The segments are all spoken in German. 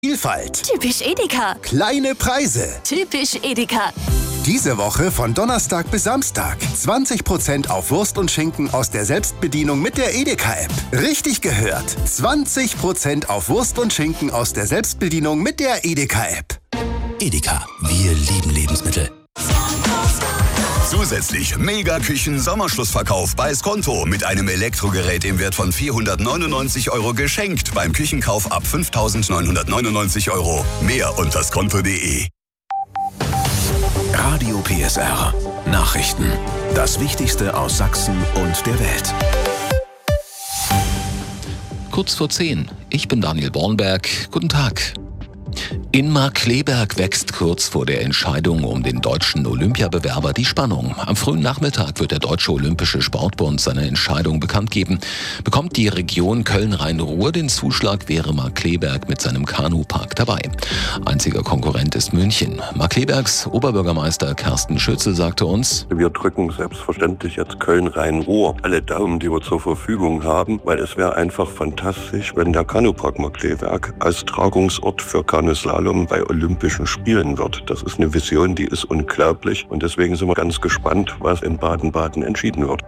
Vielfalt. Typisch Edeka. Kleine Preise. Typisch Edeka. Diese Woche von Donnerstag bis Samstag 20% auf Wurst und Schinken aus der Selbstbedienung mit der Edeka-App. Richtig gehört. 20% auf Wurst und Schinken aus der Selbstbedienung mit der Edeka-App. Edeka, wir lieben Lebensmittel. Zusätzlich Mega-Küchen-Sommerschlussverkauf bei Skonto mit einem Elektrogerät im Wert von 499 € geschenkt beim Küchenkauf ab 5.999 €. Mehr unter skonto.de. Radio PSR. Nachrichten. Das Wichtigste aus Sachsen und der Welt. Kurz vor 10. Ich bin Daniel Bornberg. Guten Tag. In Markkleeberg wächst kurz vor der Entscheidung um den deutschen Olympiabewerber die Spannung. Am frühen Nachmittag wird der Deutsche Olympische Sportbund seine Entscheidung bekannt geben. Bekommt die Region Köln-Rhein-Ruhr den Zuschlag, wäre Markkleeberg mit seinem Kanupark dabei. Einziger Konkurrent ist München. Markkleebergs Oberbürgermeister Carsten Schütze sagte uns: Wir drücken selbstverständlich jetzt Köln-Rhein-Ruhr alle Daumen, die wir zur Verfügung haben, weil es wäre einfach fantastisch, wenn der Kanupark Markkleeberg als Tragungsort für Kanuslalom bei Olympischen Spielen wird. Das ist eine Vision, die ist unglaublich. Und deswegen sind wir ganz gespannt, was in Baden-Baden entschieden wird.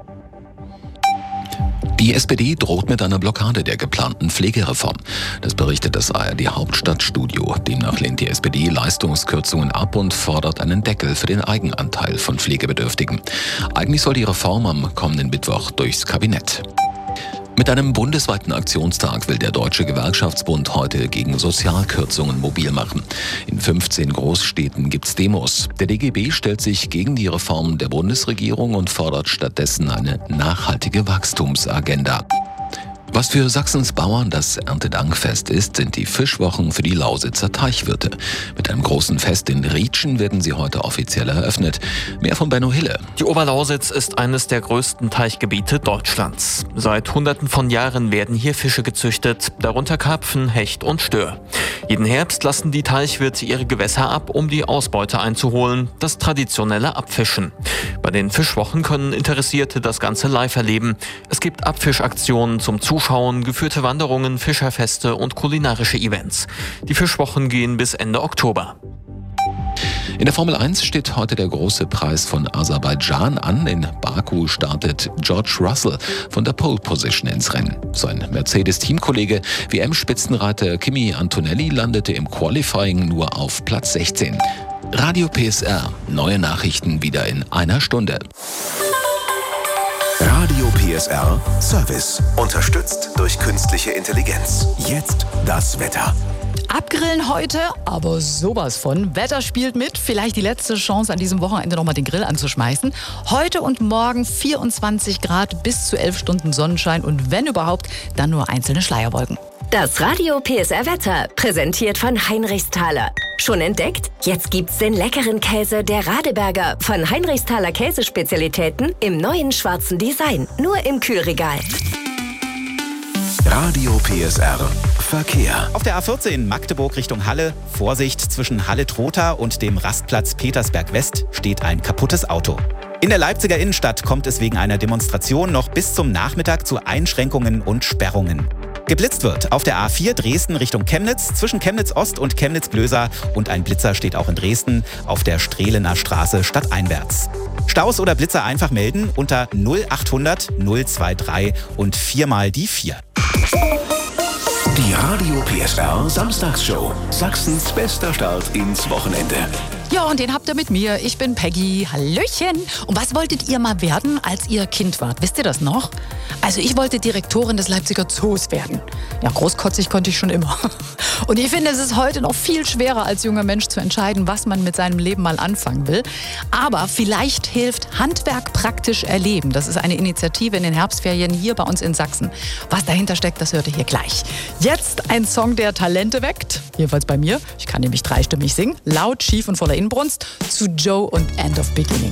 Die SPD droht mit einer Blockade der geplanten Pflegereform. Das berichtet das ARD Hauptstadtstudio. Demnach lehnt die SPD Leistungskürzungen ab und fordert einen Deckel für den Eigenanteil von Pflegebedürftigen. Eigentlich soll die Reform am kommenden Mittwoch durchs Kabinett. Mit einem bundesweiten Aktionstag will der Deutsche Gewerkschaftsbund heute gegen Sozialkürzungen mobil machen. In 15 Großstädten gibt's Demos. Der DGB stellt sich gegen die Reform der Bundesregierung und fordert stattdessen eine nachhaltige Wachstumsagenda. Was für Sachsens Bauern das Erntedankfest ist, sind die Fischwochen für die Lausitzer Teichwirte. Mit einem großen Fest in Rietschen werden sie heute offiziell eröffnet. Mehr von Benno Hille. Die Oberlausitz ist eines der größten Teichgebiete Deutschlands. Seit Hunderten von Jahren werden hier Fische gezüchtet, darunter Karpfen, Hecht und Stör. Jeden Herbst lassen die Teichwirte ihre Gewässer ab, um die Ausbeute einzuholen, das traditionelle Abfischen. Bei den Fischwochen können Interessierte das Ganze live erleben. Es gibt Abfischaktionen zum Zuschauen, geführte Wanderungen, Fischerfeste und kulinarische Events. Die Fischwochen gehen bis Ende Oktober. In der Formel 1 steht heute der große Preis von Aserbaidschan an. In Baku startet George Russell von der Pole Position ins Rennen. Sein Mercedes-Teamkollege WM-Spitzenreiter Kimi Antonelli landete im Qualifying nur auf Platz 16. Radio PSR. Neue Nachrichten wieder in einer Stunde. Radio PSR Service. Unterstützt durch künstliche Intelligenz. Jetzt das Wetter. Abgrillen heute, aber sowas von. Wetter spielt mit. Vielleicht die letzte Chance an diesem Wochenende nochmal den Grill anzuschmeißen. Heute und morgen 24 Grad, bis zu 11 Stunden Sonnenschein und wenn überhaupt, dann nur einzelne Schleierwolken. Das Radio PSR Wetter, präsentiert von Heinrichsthaler. Schon entdeckt? Jetzt gibt's den leckeren Käse der Radeberger von Heinrichsthaler Käsespezialitäten im neuen schwarzen Design. Nur im Kühlregal. Radio PSR Verkehr. Auf der A14 Magdeburg Richtung Halle. Vorsicht, zwischen Halle-Trotha und dem Rastplatz Petersberg West steht ein kaputtes Auto. In der Leipziger Innenstadt kommt es wegen einer Demonstration noch bis zum Nachmittag zu Einschränkungen und Sperrungen. Geblitzt wird auf der A4 Dresden Richtung Chemnitz, zwischen Chemnitz Ost und Chemnitz Blöser, und ein Blitzer steht auch in Dresden auf der Strehlener Straße stadteinwärts. Staus oder Blitzer einfach melden unter 0800 023 und 4 mal die 4. Die Radio PSR Samstagsshow. Sachsens bester Start ins Wochenende. Ja, und den habt ihr mit mir. Ich bin Peggy. Hallöchen. Und was wolltet ihr mal werden, als ihr Kind wart? Wisst ihr das noch? Also ich wollte Direktorin des Leipziger Zoos werden. Ja, großkotzig konnte ich schon immer. Und ich finde, es ist heute noch viel schwerer als junger Mensch zu entscheiden, was man mit seinem Leben mal anfangen will. Aber vielleicht hilft Handwerk praktisch erleben. Das ist eine Initiative in den Herbstferien hier bei uns in Sachsen. Was dahinter steckt, das hört ihr hier gleich. Jetzt ein Song, der Talente weckt. Jedenfalls bei mir. Ich kann nämlich dreistimmig singen. Laut, schief und voller Inbrunst. Zu Joe und End of Beginning.